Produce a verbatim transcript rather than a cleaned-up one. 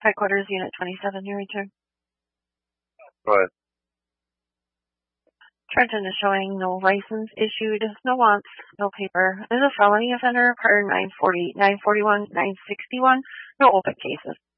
Headquarters, Unit twenty-seven, your return. Go ahead. Trenton is showing no license issued, no wants, no paper. Is a felony offender per nine forty, nine forty-one, nine sixty-one. No open cases.